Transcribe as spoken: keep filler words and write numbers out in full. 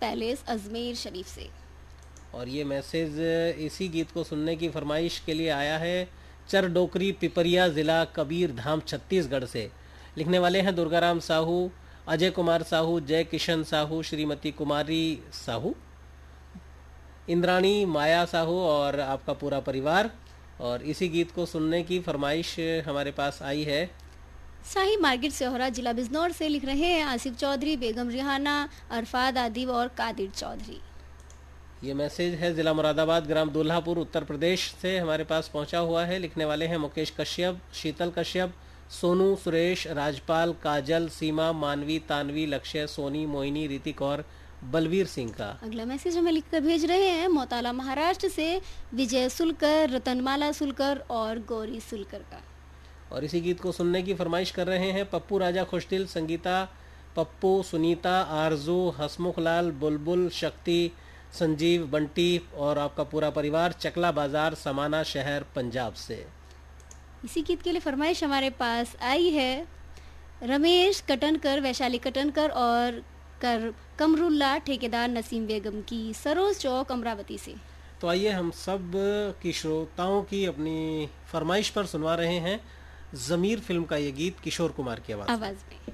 Palace Ajmer Sharif से। और ये मैसेज इसी गीत को सुनने की फरमाइश के लिए आया है चरडोकरी पिपरिया ज़िला कबीर धाम छत्तीसगढ़ से। लिखने वाले हैं दुर्गाराम साहू, अजय कुमार साहू, जय किशन साहू, श्रीमती कुमारी साहू, इंद्राणी माया साहू और आपका पूरा परिवार। और इसी गीत को सुनने की फरमाइश हमारे पास आई है शाही मार्केट सेहोरा जिला बिजनौर से। लिख रहे हैं आसिफ चौधरी, बेगम रिहाना, अरफाद आदिब और कादिर चौधरी। ये मैसेज है ज़िला मुरादाबाद, ग्राम दुल्हापुर, उत्तर प्रदेश से हमारे पास पहुंचा हुआ है। लिखने वाले हैं मुकेश कश्यप, शीतल कश्यप, सोनू, सुरेश, राजपाल, काजल, सीमा, मानवी, तानवी, लक्ष्य, सोनी, मोहिनी, ऋतिक और बलवीर सिंह का। अगला मैसेज हमें लिखकर भेज रहे हैं मोताला महाराष्ट्र से विजय सुलकर, रतनमाला सुलकर और गौरी सुलकर का। और इसी गीत को सुनने की फरमाइश कर रहे हैं पप्पू राजा खुशदिल, संगीता, पप्पू, सुनीता, आरजू, हसमुख लाल, बुलबुल, शक्ति, संजीव, बंटी और आपका पूरा परिवार, चकला बाजार, समाना शहर, पंजाब से। इसी गीत के लिए फरमाइश हमारे पास आई है रमेश कटनकर, वैशाली कटनकर और कर कमरुल्ला ठेकेदार नसीम बेगम की, सरोज चौक अमरावती से। तो आइए हम सब की श्रोताओं की अपनी फरमाइश पर सुनवा रहे हैं ज़मीर फिल्म का ये गीत किशोर कुमार की आवाज़ आवाज़ में।